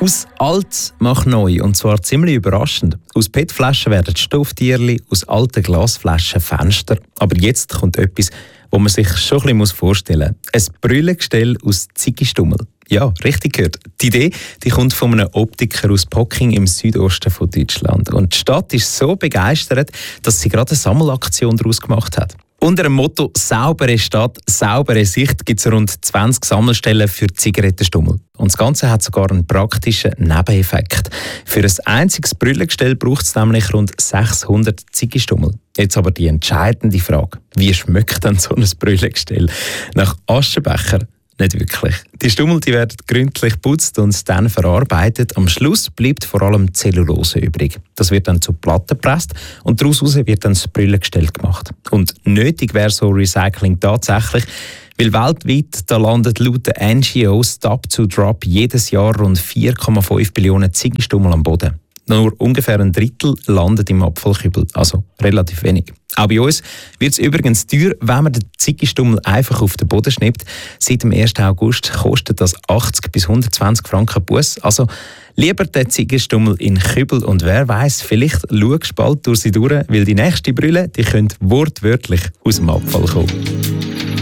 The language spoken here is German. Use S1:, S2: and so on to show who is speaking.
S1: Aus alt macht neu, und zwar ziemlich überraschend. Aus PET-Flaschen werden Stofftierchen, aus alten Glasflaschen Fenster. Aber jetzt kommt etwas, wo man sich schon ein bisschen vorstellen muss. Ein Brillengestell aus Ziggistummel. Ja, richtig gehört. Die Idee kommt von einem Optiker aus Pocking im Südosten von Deutschland. Und die Stadt ist so begeistert, dass sie gerade eine Sammelaktion daraus gemacht hat. Unter dem Motto «Saubere Stadt, saubere Sicht» gibt es rund 20 Sammelstellen für Zigarettenstummel. Und das Ganze hat sogar einen praktischen Nebeneffekt. Für ein einziges Brillengestell braucht es nämlich rund 600 Ziggistummel. Jetzt aber die entscheidende Frage: Wie schmeckt denn so ein Brillengestell? Nach Aschenbecher? Nicht wirklich. Die Stummel werden gründlich geputzt und dann verarbeitet. Am Schluss bleibt vor allem Zellulose übrig. Das wird dann zu Platten gepresst und daraus wird dann das Brillengestell gemacht. Und nötig wäre so Recycling tatsächlich, weil weltweit da landet laut der NGO Stop to Drop jedes Jahr rund 4,5 Billionen Ziggistummel am Boden. Nur ungefähr ein Drittel landet im Abfallkübel, also relativ wenig. Auch bei uns wird es übrigens teuer, wenn man den Ziggistummel einfach auf den Boden schnippt. Seit dem 1. August kostet das 80 bis 120 Franken Buß. Also lieber den Ziggistummel in Kübel, und wer weiß, vielleicht schaust du bald durch sie durch, weil die nächste Brille, die könnte wortwörtlich aus dem Abfall kommen.